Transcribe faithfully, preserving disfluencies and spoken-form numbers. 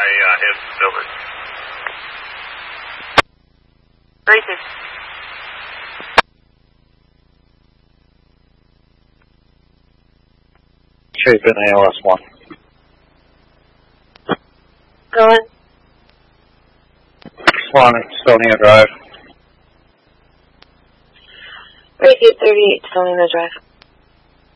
I uh, hit the building. Racing. Shape in A L S one. Going. Swan at Sonia Drive. Racing thirty-eight, Selena Drive.